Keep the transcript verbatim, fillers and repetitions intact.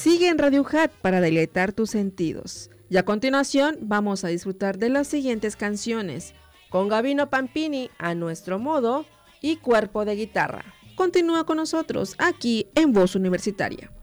Sigue en Radio Hat para deleitar tus sentidos. Y a continuación vamos a disfrutar de las siguientes canciones, con Gabino Pampini, A Nuestro Modo y Cuerpo de Guitarra. Continúa con nosotros aquí en Voz Universitaria.